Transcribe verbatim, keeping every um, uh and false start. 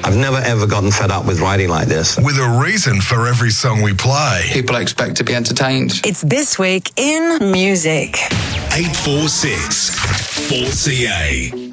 I've never ever gotten fed up with writing like this. With a reason for every song we play. People expect to be entertained. It's This Week in Music. eight four six four C A.